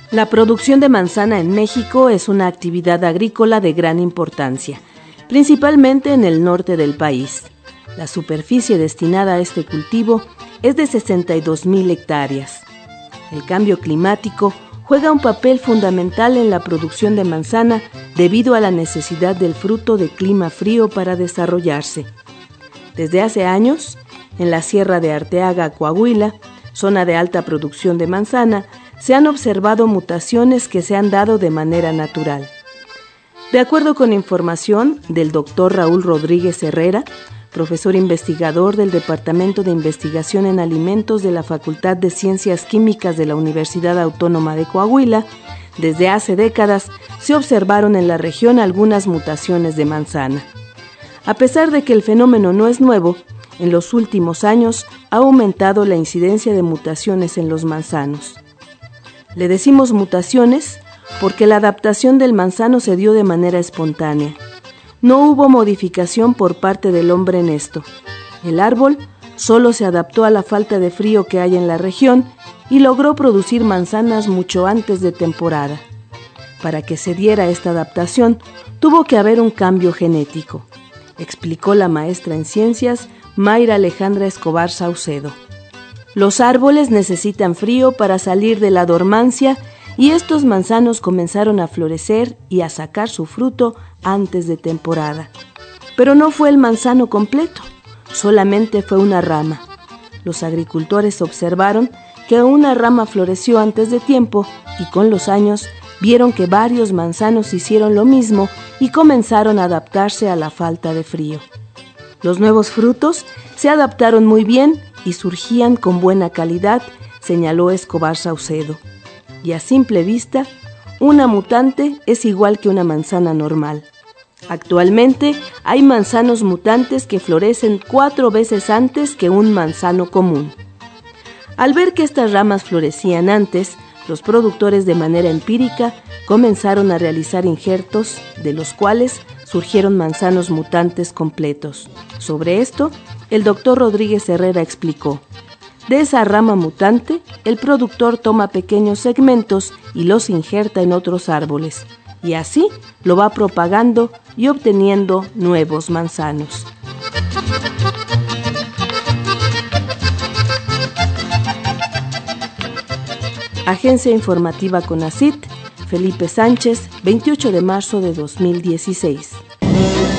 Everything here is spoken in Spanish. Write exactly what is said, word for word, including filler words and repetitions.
La producción de manzana en México es una actividad agrícola de gran importancia, principalmente en el norte del país. La superficie destinada a este cultivo es de sesenta y dos mil hectáreas. El cambio climático juega un papel fundamental en la producción de manzana debido a la necesidad del fruto de clima frío para desarrollarse. Desde hace años, en la Sierra de Arteaga, Coahuila, zona de alta producción de manzana, se han observado mutaciones que se han dado de manera natural. De acuerdo con información del doctor Raúl Rodríguez Herrera, profesor investigador del Departamento de Investigación en Alimentos de la Facultad de Ciencias Químicas de la Universidad Autónoma de Coahuila, desde hace décadas se observaron en la región algunas mutaciones de manzana. A pesar de que el fenómeno no es nuevo, en los últimos años ha aumentado la incidencia de mutaciones en los manzanos. Le decimos mutaciones porque la adaptación del manzano se dio de manera espontánea. No hubo modificación por parte del hombre en esto. El árbol solo se adaptó a la falta de frío que hay en la región y logró producir manzanas mucho antes de temporada. Para que se diera esta adaptación, tuvo que haber un cambio genético, explicó la maestra en ciencias Mayra Alejandra Escobar Saucedo. Los árboles necesitan frío para salir de la dormancia y estos manzanos comenzaron a florecer y a sacar su fruto antes de temporada. Pero no fue el manzano completo, solamente fue una rama. Los agricultores observaron que una rama floreció antes de tiempo y con los años vieron que varios manzanos hicieron lo mismo y comenzaron a adaptarse a la falta de frío. Los nuevos frutos se adaptaron muy bien y surgían con buena calidad, señaló Escobar Saucedo. Y a simple vista, una mutante es igual que una manzana normal. Actualmente hay manzanos mutantes que florecen cuatro veces antes que un manzano común. Al ver que estas ramas florecían antes, los productores de manera empírica comenzaron a realizar injertos, de los cuales surgieron manzanos mutantes completos. Sobre esto, el doctor Rodríguez Herrera explicó: de esa rama mutante, el productor toma pequeños segmentos y los injerta en otros árboles, y así lo va propagando y obteniendo nuevos manzanos. Agencia Informativa CONACYT, Felipe Sánchez, veintiocho de marzo de dos mil dieciséis.